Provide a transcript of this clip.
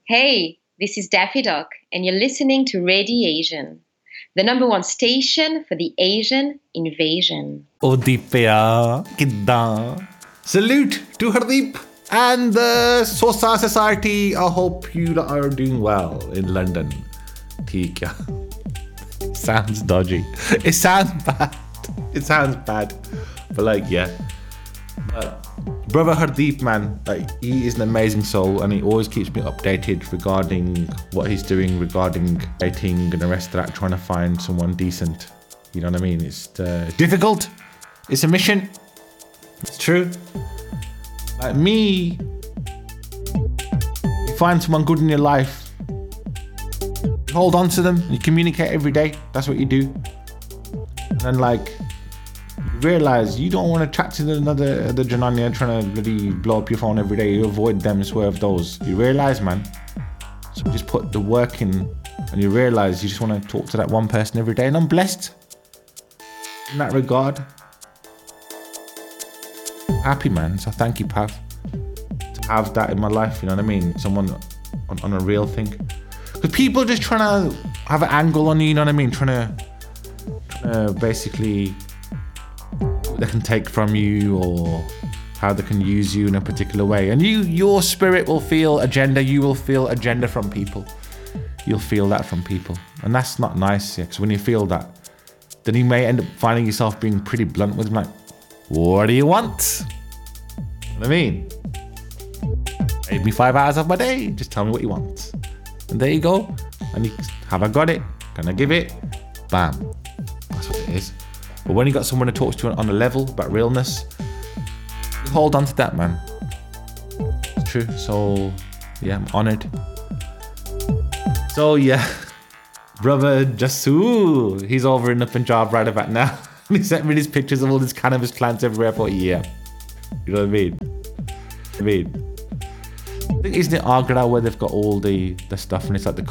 Hey, this is Daffy Duck, and you're listening to Radiation, the number one station for the Asian invasion. Oh Deepya, kidda. Salute to Hardeep and the Sosa Society. I hope you are doing well in London. Theek ya. Sounds dodgy. It sounds bad. It sounds bad. But like, yeah. But brother Hardeep, man, like, he is an amazing soul and he always keeps me updated regarding what he's doing, regarding dating and the rest of that, trying to find someone decent. You know what I mean? It's difficult. It's a mission. It's true. Like me, you find someone good in your life, you hold on to them, you communicate every day. That's what you do. And then like, you realise you don't want to chat to another Jananya trying to bloody blow up your phone every day. You avoid them, swerve those. You realise, man. So just put the work in and you realise you just want to talk to that one person every day. And I'm blessed in that regard. Happy, man. So thank you, Pav, to have that in my life. You know what I mean? Someone on a real thing. Because people are just trying to have an angle on you. You know what I mean? Trying to basically what they can take from you or how they can use you in a particular way. And your spirit will feel agenda. You will feel agenda from people. You'll feel that from people, and that's not nice. Yeah, because when you feel that, then you may end up finding yourself being pretty blunt with them, like, what do you want? You know what I mean? Save me 5 hours of my day. Just tell me what you want. And there you go. And you have I got it? Can I give it? Bam. That's what it is. But when you got someone to talk to on a level about realness, you hold on to that, man. It's true. So yeah, I'm honoured. So yeah, brother Jasu, he's over in the Punjab right about now. He sent me these pictures of all these cannabis plants everywhere. I thought, yeah. You know what I mean? I think it's in Agra where they've got all the stuff and it's like the